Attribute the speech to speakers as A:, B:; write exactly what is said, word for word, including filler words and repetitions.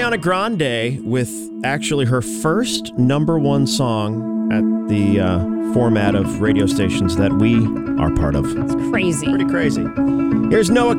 A: Ariana Grande with actually her first number one song at the uh, format of radio stations that we are part of.
B: It's crazy.
A: Pretty crazy. Here's Noah